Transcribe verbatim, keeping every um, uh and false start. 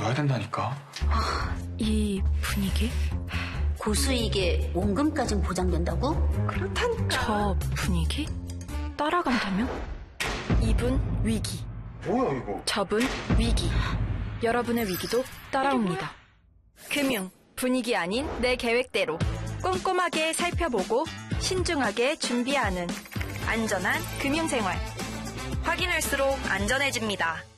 줘야 된다니까. 이 분위기? 고수익에 원금까진 보장된다고? 그렇다니까. 저 분위기? 따라간다면? 이분 위기. 뭐야 이거? 저분 위기. 여러분의 위기도 따라옵니다. 금융, 분위기 아닌 내 계획대로 꼼꼼하게 살펴보고 신중하게 준비하는 안전한 금융생활. 확인할수록 안전해집니다.